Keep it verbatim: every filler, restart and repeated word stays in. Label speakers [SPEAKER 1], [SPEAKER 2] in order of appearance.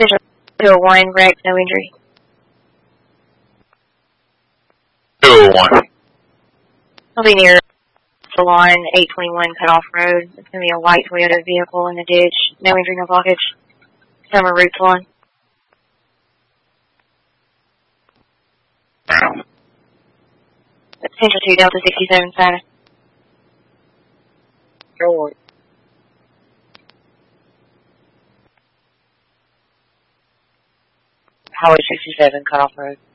[SPEAKER 1] two oh one, wreck, no injury.
[SPEAKER 2] two oh one.
[SPEAKER 1] I'll be near Salon eight twenty-one Cutoff Road. It's going to be a white Toyota vehicle in the ditch. No injury, no blockage. Summer Route Salon. Central two, Delta sixty-seven, Savannah.
[SPEAKER 3] George. Highway sixty-seven, Cutoff Road.